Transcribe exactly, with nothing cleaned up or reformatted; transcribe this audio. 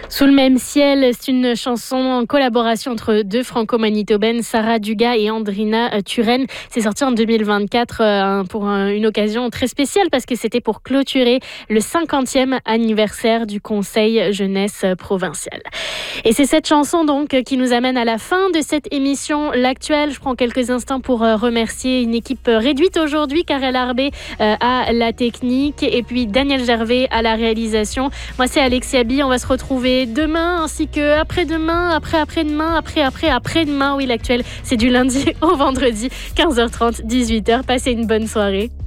Sous le même ciel, c'est une chanson en collaboration entre deux franco-manitobaines, Sarah Dugas et Andrina Turenne. C'est sorti en deux mille vingt-quatre euh, pour un, une occasion très spéciale parce que c'était pour clôturer le cinquantième anniversaire du Conseil jeunesse provincial. Et c'est cette chanson donc qui nous amène à la fin de cette émission L'Actuel. Je prends quelques instants pour euh, remercier une équipe réduite aujourd'hui, Karel Arbé euh, à la technique et puis Daniel Gervais à la réalisation. Moi c'est Alexia Bi, on va se retrouver demain ainsi que après-demain, après-après-demain, après-après-après-demain. Oui, L'Actuel, c'est du lundi au vendredi, quinze heures trente, dix-huit heures. Passez une bonne soirée.